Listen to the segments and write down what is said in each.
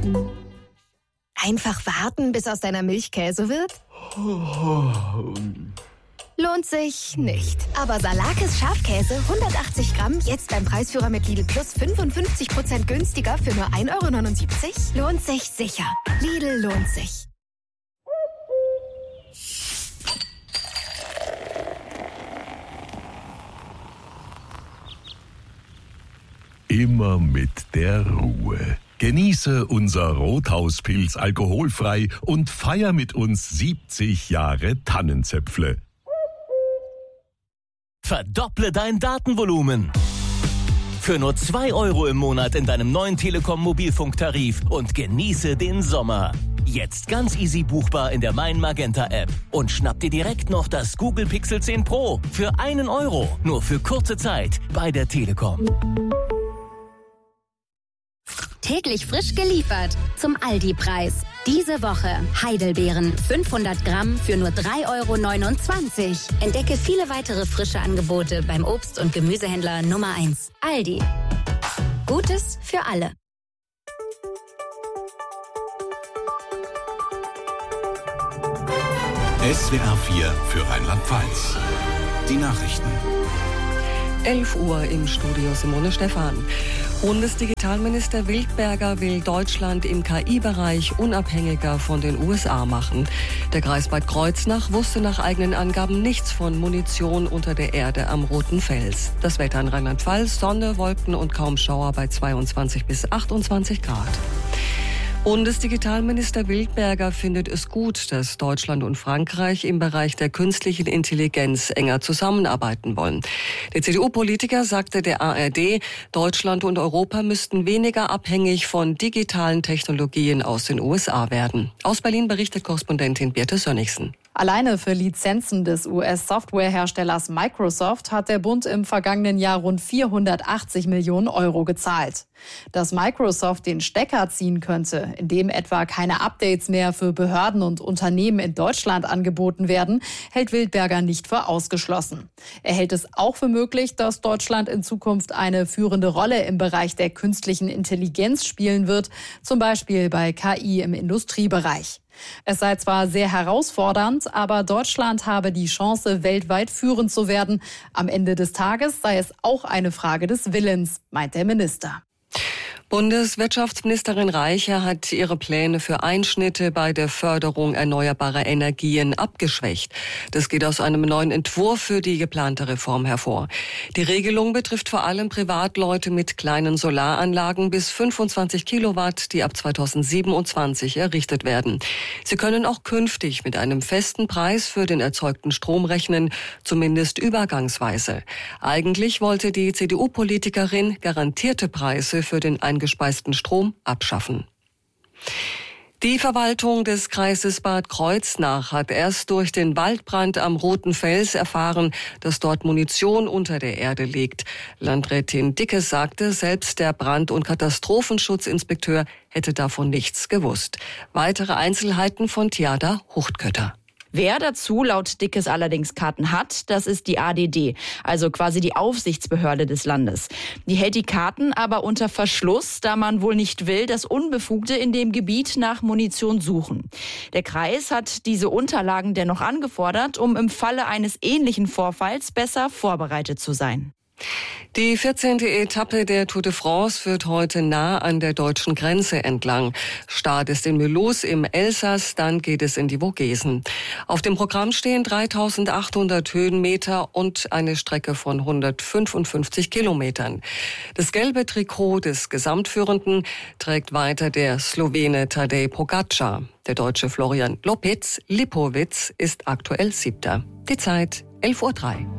Einfach warten, bis aus deiner Milch Käse wird? Lohnt sich nicht. Aber Salakis Schafkäse 180 Gramm jetzt beim Preisführer mit Lidl Plus 55% günstiger für nur 1,79 € lohnt sich sicher. Lidl lohnt sich. Immer mit der Ruhe. Genieße unser Rothauspilz alkoholfrei und feier mit uns 70 Jahre Tannenzäpfle. Verdopple dein Datenvolumen. Für nur 2 € im Monat in deinem neuen Telekom-Mobilfunktarif und genieße den Sommer. Jetzt ganz easy buchbar in der Mein Magenta App. Und schnapp dir direkt noch das Google Pixel 10 Pro für 1 €. Nur für kurze Zeit bei der Telekom. Täglich frisch geliefert zum Aldi-Preis. Diese Woche Heidelbeeren 500 Gramm für nur 3,29 €. Entdecke viele weitere frische Angebote beim Obst- und Gemüsehändler Nummer 1. Aldi. Gutes für alle. SWR 4 für Rheinland-Pfalz. Die Nachrichten. 11 Uhr im Studio Simone Stephan. Bundesdigitalminister Wildberger will Deutschland im KI-Bereich unabhängiger von den USA machen. Der Kreis Bad Kreuznach wusste nach eigenen Angaben nichts von Munition unter der Erde am Roten Fels. Das Wetter in Rheinland-Pfalz, Sonne, Wolken und kaum Schauer bei 22 bis 28 Grad. Bundesdigitalminister Wildberger findet es gut, dass Deutschland und Frankreich im Bereich der künstlichen Intelligenz enger zusammenarbeiten wollen. Der CDU-Politiker sagte der ARD, Deutschland und Europa müssten weniger abhängig von digitalen Technologien aus den USA werden. Aus Berlin berichtet Korrespondentin Birte Sönnigsen. Alleine für Lizenzen des US-Softwareherstellers Microsoft hat der Bund im vergangenen Jahr rund 480 Millionen € gezahlt. Dass Microsoft den Stecker ziehen könnte, indem etwa keine Updates mehr für Behörden und Unternehmen in Deutschland angeboten werden, hält Wildberger nicht für ausgeschlossen. Er hält es auch für möglich, dass Deutschland in Zukunft eine führende Rolle im Bereich der künstlichen Intelligenz spielen wird, zum Beispiel bei KI im Industriebereich. Es sei zwar sehr herausfordernd, aber Deutschland habe die Chance, weltweit führend zu werden. Am Ende des Tages sei es auch eine Frage des Willens, meint der Minister. Bundeswirtschaftsministerin Reiche hat ihre Pläne für Einschnitte bei der Förderung erneuerbarer Energien abgeschwächt. Das geht aus einem neuen Entwurf für die geplante Reform hervor. Die Regelung betrifft vor allem Privatleute mit kleinen Solaranlagen bis 25 Kilowatt, die ab 2027 errichtet werden. Sie können auch künftig mit einem festen Preis für den erzeugten Strom rechnen, zumindest übergangsweise. Eigentlich wollte die CDU-Politikerin garantierte Preise für den eingespeisten Strom abschaffen. Die Verwaltung des Kreises Bad Kreuznach hat erst durch den Waldbrand am Roten Fels erfahren, dass dort Munition unter der Erde liegt. Landrätin Dickes sagte, selbst der Brand- und Katastrophenschutzinspekteur hätte davon nichts gewusst. Weitere Einzelheiten von Tiada Huchtkötter. Wer dazu laut Dickes allerdings Karten hat, das ist die ADD, also quasi die Aufsichtsbehörde des Landes. Die hält die Karten aber unter Verschluss, da man wohl nicht will, dass Unbefugte in dem Gebiet nach Munition suchen. Der Kreis hat diese Unterlagen dennoch angefordert, um im Falle eines ähnlichen Vorfalls besser vorbereitet zu sein. Die 14. Etappe der Tour de France führt heute nah an der deutschen Grenze entlang. Start ist in Mulhouse im Elsass, dann geht es in die Vogesen. Auf dem Programm stehen 3.800 Höhenmeter und eine Strecke von 155 Kilometern. Das gelbe Trikot des Gesamtführenden trägt weiter der Slowene Tadej Pogačar. Der Deutsche Florian Lopez-Lipowitz ist aktuell 7. Die Zeit 11:03 Uhr.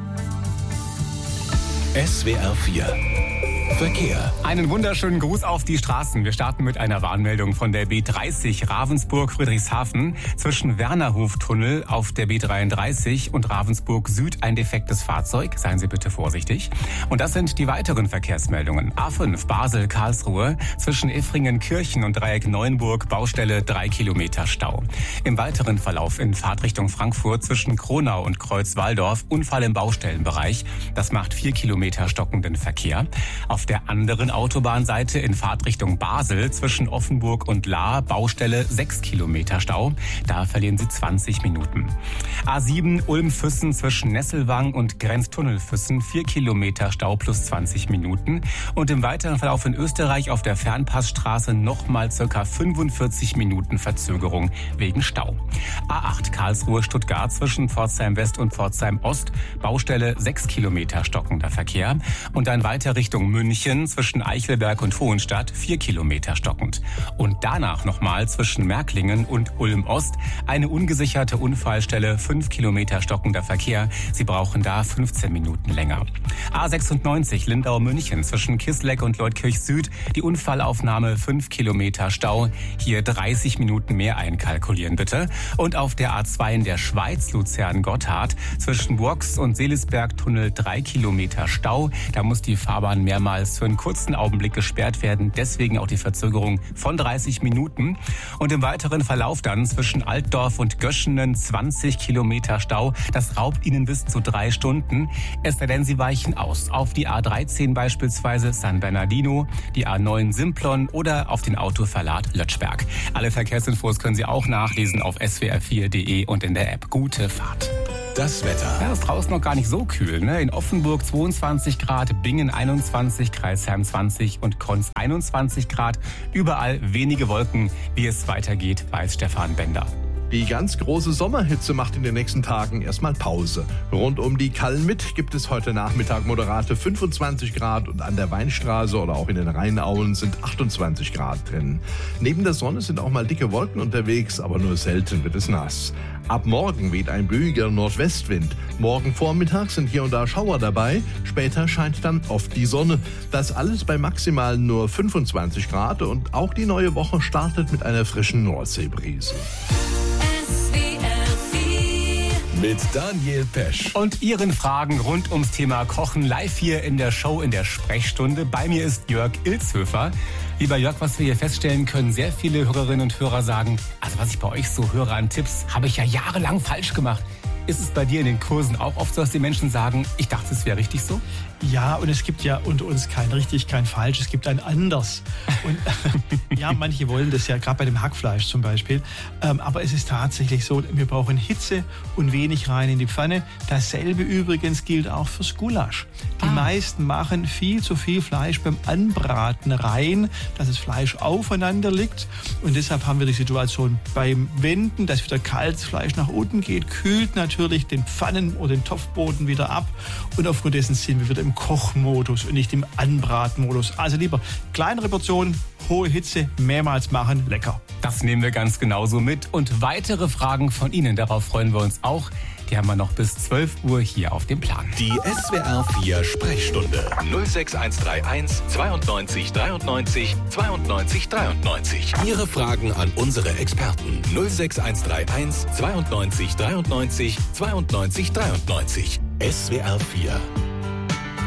SWR 4 Verkehr. Einen wunderschönen Gruß auf die Straßen. Wir starten mit einer Warnmeldung von der B30 Ravensburg-Friedrichshafen. Zwischen Wernerhoftunnel auf der B33 und Ravensburg Süd ein defektes Fahrzeug. Seien Sie bitte vorsichtig. Und das sind die weiteren Verkehrsmeldungen. A5 Basel-Karlsruhe. Zwischen Effringen-Kirchen und Dreieck Neuenburg Baustelle 3 Kilometer Stau. Im weiteren Verlauf in Fahrtrichtung Frankfurt zwischen Kronau und Kreuz-Walldorf Unfall im Baustellenbereich. Das macht 4 Kilometer stockenden Verkehr. Auf der anderen Autobahnseite in Fahrtrichtung Basel zwischen Offenburg und Lahr Baustelle 6 Kilometer Stau. Da verlieren Sie 20 Minuten. A7 Ulm-Füssen zwischen Nesselwang und Grenztunnel-Füssen 4 Kilometer Stau plus 20 Minuten. Und im weiteren Verlauf in Österreich auf der Fernpassstraße nochmal ca. 45 Minuten Verzögerung wegen Stau. A8 Karlsruhe-Stuttgart zwischen Pforzheim West und Pforzheim Ost, Baustelle 6 Kilometer stockender Verkehr. Und dann weiter Richtung München zwischen Eichelberg und Hohenstadt 4 Kilometer stockend. Und danach nochmal zwischen Märklingen und Ulm Ost eine ungesicherte Unfallstelle, 5 Kilometer stockender Verkehr. Sie brauchen da 15 Minuten länger. A96 Lindau-München zwischen Kisleck und Leutkirch Süd, die Unfallaufnahme 5 Kilometer Stau. Hier 30 Minuten mehr einkalkulieren bitte. Und auf der A2 in der Schweiz, Luzern-Gotthard, zwischen Burgs und Seelisberg-Tunnel 3 Kilometer Stau. Da muss die Fahrbahn mehrmals für einen kurzen Augenblick gesperrt werden. Deswegen auch die Verzögerung von 30 Minuten. Und im weiteren Verlauf dann zwischen Altdorf und Göschenen 20 Kilometer Stau. Das raubt Ihnen bis zu 3 Stunden. Es sei denn, Sie weichen aus. Auf die A13 beispielsweise San Bernardino, die A9 Simplon oder auf den Autoverlad Lötschberg. Alle Verkehrsinfos können Sie auch nachlesen auf swr4.de und in der App. Gute Fahrt. Das Wetter. Ja, ist draußen noch gar nicht so kühl, ne? In Offenburg 22 Grad, Bingen 21, Kreisheim 20 und Konz 21 Grad. Überall wenige Wolken. Wie es weitergeht, weiß Stefan Bender. Die ganz große Sommerhitze macht in den nächsten Tagen erstmal Pause. Rund um die Kallen-Mitt gibt es heute Nachmittag moderate 25 Grad und an der Weinstraße oder auch in den Rheinauen sind 28 Grad drin. Neben der Sonne sind auch mal dicke Wolken unterwegs, aber nur selten wird es nass. Ab morgen weht ein böiger Nordwestwind. Morgen Vormittag sind hier und da Schauer dabei. Später scheint dann oft die Sonne. Das alles bei maximal nur 25 Grad und auch die neue Woche startet mit einer frischen Nordseebrise. Mit Daniel Pesch. Und Ihren Fragen rund ums Thema Kochen live hier in der Show in der Sprechstunde. Bei mir ist Jörg Ilzhöfer. Lieber Jörg, was wir hier feststellen können, sehr viele Hörerinnen und Hörer sagen, also was ich bei euch so höre an Tipps, habe ich ja jahrelang falsch gemacht. Ist es bei dir in den Kursen auch oft so, dass die Menschen sagen, ich dachte, es wäre richtig so? Ja, und es gibt ja unter uns kein richtig, kein falsch, es gibt ein anders. Und ja, manche wollen das ja, gerade bei dem Hackfleisch zum Beispiel. Aber es ist tatsächlich so, wir brauchen Hitze und wenig rein in die Pfanne. Dasselbe übrigens gilt auch fürs Gulasch. Die meisten machen viel zu viel Fleisch beim Anbraten rein, dass das Fleisch aufeinander liegt. Und deshalb haben wir die Situation beim Wenden, dass wieder kaltes Fleisch nach unten geht, kühlt natürlich den Pfannen- oder den Topfboden wieder ab. Und aufgrund dessen sind wir wieder im Kochmodus und nicht im Anbratenmodus. Also lieber kleinere Portionen, hohe Hitze, mehrmals machen, lecker. Das nehmen wir ganz genauso mit. Und weitere Fragen von Ihnen, darauf freuen wir uns auch. Die haben wir noch bis 12 Uhr hier auf dem Plan. Die SWR 4 Sprechstunde 06131 92 93 92 93. Ihre Fragen an unsere Experten 06131 92 93 92 93. SWR 4